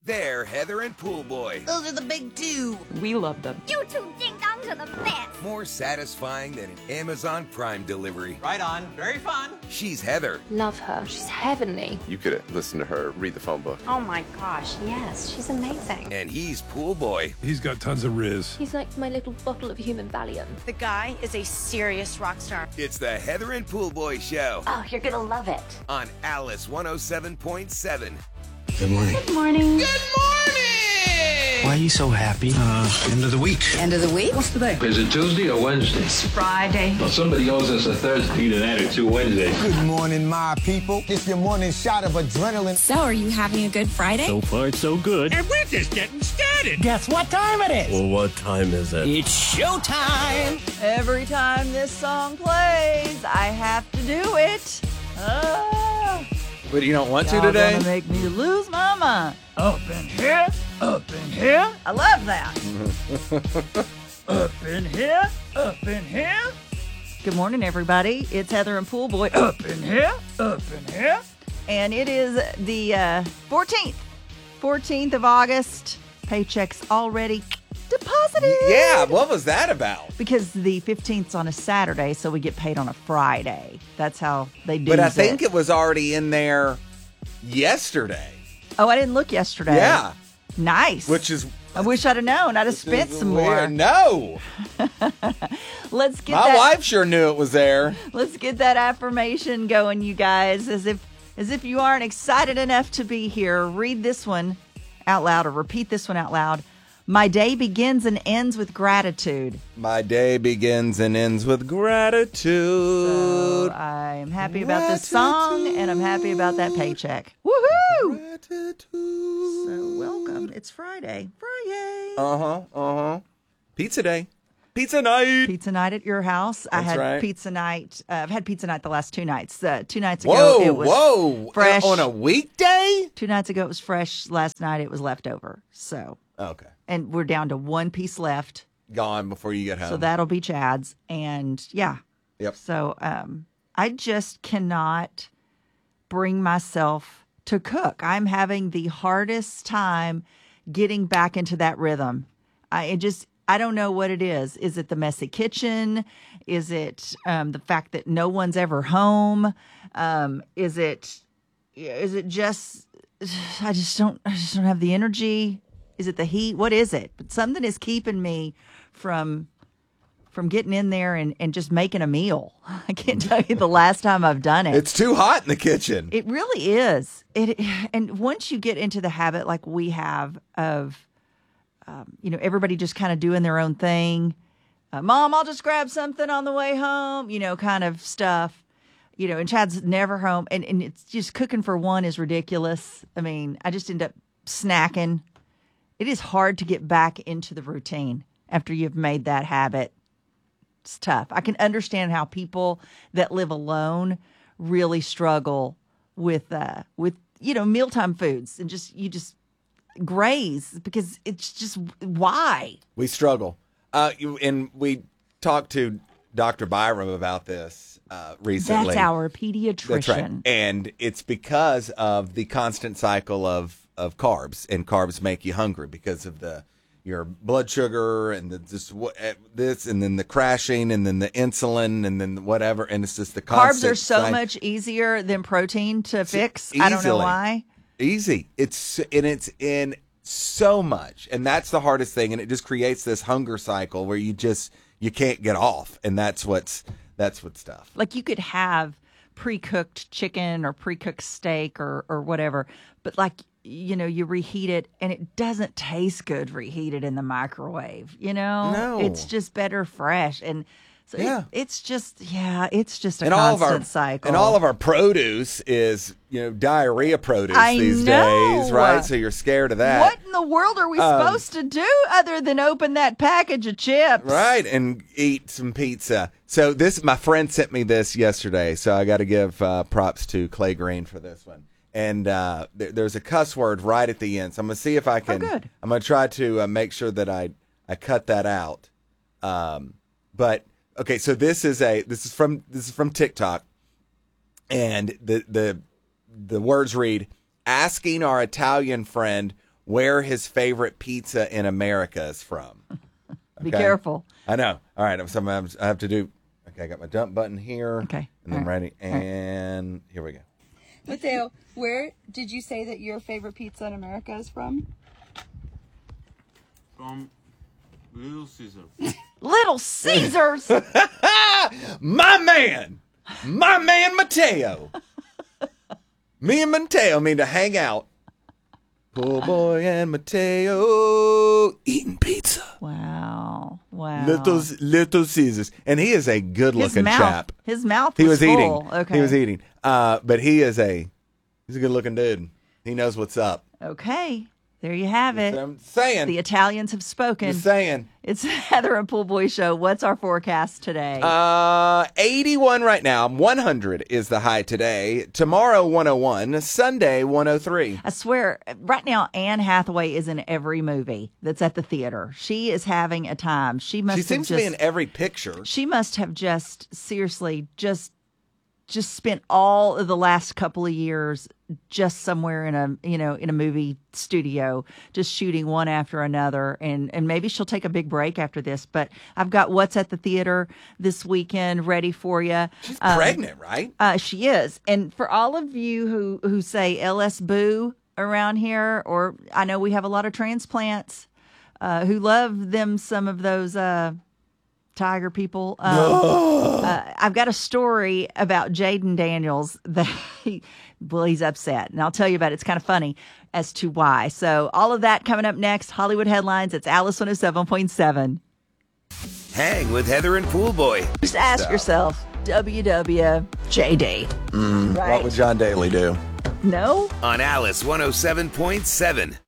They're Heather and Pool Boy. Those are the big two. We love them. You two ding-dongs are the best. More satisfying than an Amazon Prime delivery. Right on. Very fun. She's Heather. Love her. She's heavenly. You could listen to her read the phone book. Oh my gosh, yes, she's amazing. And he's Pool Boy. He's got tons of riz. He's like my little bottle of human Valium. The guy is a serious rock star. It's the Heather and Pool Boy Show. Oh, you're gonna love it. On Alice 107.7. Good morning. Good morning. Good morning! Why are you so happy? End of the week. End of the week? What's today? Is it Tuesday or Wednesday? It's Friday. Well, somebody owes us a Thursday. Either that or 2 Wednesdays. Good morning, my people. It's your morning shot of adrenaline. So, are you having a good Friday? So far, it's so good. And we're just getting started. Guess what time it is? Well, what time is it? It's showtime. Every time this song plays, I have to do it. But you don't want to Y'all today? Gonna make me lose my mind. Up in here, up in here. I love that. Up in here, up in here. Good morning, everybody. It's Heather and Pool Boy. Up in here, up in here. And it is the 14th of August. Paychecks already deposited. Yeah, what was that about? Because the 15th's on a Saturday, so we get paid on a Friday. That's how they do it. But I think it was already in there yesterday. Oh, I didn't look yesterday. Yeah. Nice. Which is... I wish I'd have known. I'd have spent some more. No. Let's get My wife sure knew it was there. Let's get that affirmation going, you guys. As if you aren't excited enough to be here, read this one out loud or repeat this one out loud. My day begins and ends with gratitude. My day begins and ends with gratitude. So I am happy about this song, and I'm happy about that paycheck. Woohoo! Gratitude. So welcome. It's Friday. Pizza day. Pizza night. Pizza night at your house. I had right. pizza night. I've had pizza night the last 2 nights. 2 nights ago, it was fresh. On a weekday? 2 nights ago, it was fresh. Last night, it was leftover. So. Okay. And we're down to 1 piece left. Gone before you get home. So that'll be Chad's. And yeah. Yep. So I just cannot bring myself to cook. I'm having the hardest time getting back into that rhythm. I don't know what it is. Is it the messy kitchen? Is it the fact that no one's ever home? Is it just I just don't have the energy? Is it the heat? What is it? But something is keeping me from getting in there and just making a meal. I can't tell you the last time I've done it. It's too hot in the kitchen. It really is. And once you get into the habit like we have of, everybody just kind of doing their own thing. Mom, I'll just grab something on the way home, kind of stuff. And Chad's never home. And it's just cooking for one is ridiculous. I mean, I just end up snacking. It is hard to get back into the routine after you've made that habit. It's tough. I can understand how people that live alone really struggle with mealtime foods and you just graze because it's just why we struggle. And we talked to Dr. Byram about this recently. That's our pediatrician. That's right. And it's because of the constant cycle of carbs, and carbs make you hungry because of your blood sugar and this and then the crashing and then the insulin and then whatever, and it's just the constant carbs are so much easier than protein to fix. Easily. I don't know why. Easy. It's in so much, and that's the hardest thing, and it just creates this hunger cycle where you can't get off, and that's what's tough. Like you could have pre-cooked chicken or pre-cooked steak or whatever, but you reheat it and it doesn't taste good reheated in the microwave. No. It's just better fresh. And so it's just a constant cycle. And all of our produce is, diarrhea produce these days, right? So you're scared of that. What in the world are we supposed to do other than open that package of chips? Right, and eat some pizza. So my friend sent me this yesterday, so I got to give props to Clay Green for this one. And there's a cuss word right at the end, so I'm going to see if I can. Oh, good. I'm going to try to make sure that I cut that out. But okay, so this is from TikTok, and the words read: asking our Italian friend where his favorite pizza in America is from. Be careful. I know. All right. I have to do. Okay, I got my dump button here. Okay. And then ready. And here we go. Mateo, where did you say that your favorite pizza in America is from? From Little Caesar. Little Caesars. My man Mateo. Me and Mateo mean to hang out. Poor boy and Mateo eating pizza. Wow. Little Caesars. And he is a good-looking chap. His mouth he was was full. eating. Okay. He was eating. But he's a good-looking dude. He knows what's up. Okay. There you have it. That's what I'm saying. The Italians have spoken. Just saying. It's Heather and Pool Boy Show. What's our forecast today? 81 right now. 100 is the high today. Tomorrow, 101. Sunday, 103. I swear, right now, Anne Hathaway is in every movie that's at the theater. She is having a time. She seems to be in every picture. She must have seriously spent all of the last couple of years just somewhere in a movie studio, just shooting one after another. And maybe she'll take a big break after this, but I've got What's at the Theater this weekend ready for you. She's pregnant, right? She is. And for all of you who say LS Boo around here, or I know we have a lot of transplants, who love some of those, tiger people. I've got a story about Jaden Daniels that he's upset, and I'll tell you about it. It's kind of funny as to why. So all of that coming up next. Hollywood Headlines. It's Alice 107.7. Hang with Heather and Pool Boy. Just ask yourself, WWJD. Right? What would John Daly do? No? On Alice 107.7.